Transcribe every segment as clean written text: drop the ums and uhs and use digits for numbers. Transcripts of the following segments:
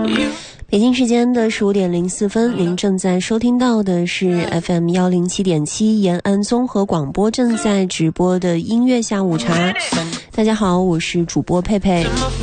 北京时间的15点04分，您正在收听到的是 FM 107.7延安综合广播正在直播的音乐下午茶。大家好，我是主播佩佩。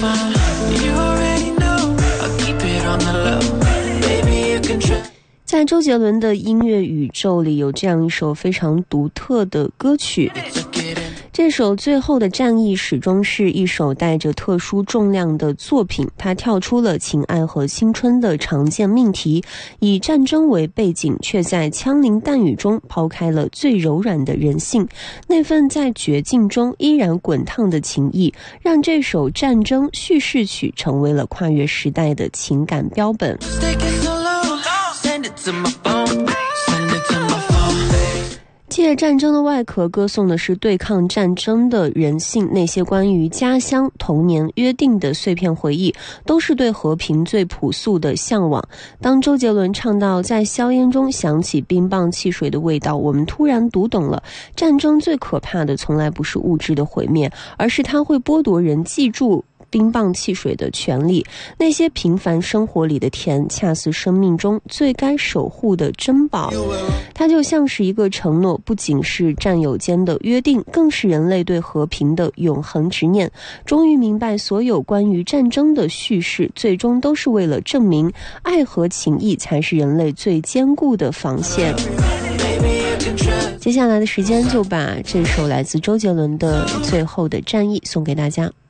在周杰伦的音乐宇宙里，有这样一首非常独特的歌曲。这首《最后的战役》始终是一首带着特殊重量的作品，它跳出了情爱和青春的常见命题，以战争为背景，却在枪林弹雨中抛开了最柔软的人性，那份在绝境中依然滚烫的情谊，让这首战争叙事曲成为了跨越时代的情感标本。借战争的外壳歌颂的是对抗战争的人性，那些关于家乡、童年、约定的碎片回忆，都是对和平最朴素的向往。当周杰伦唱到在硝烟中响起冰棒汽水的味道，我们突然读懂了，战争最可怕的从来不是物质的毁灭，而是它会剥夺人记住冰棒汽水的权利。那些平凡生活里的甜，恰似生命中最该守护的珍宝。它就像是一个承诺，不仅是战友间的约定，更是人类对和平的永恒执念。终于明白，所有关于战争的叙事，最终都是为了证明爱和情谊才是人类最坚固的防线。接下来的时间就把这首来自周杰伦的《最后的战役》送给大家。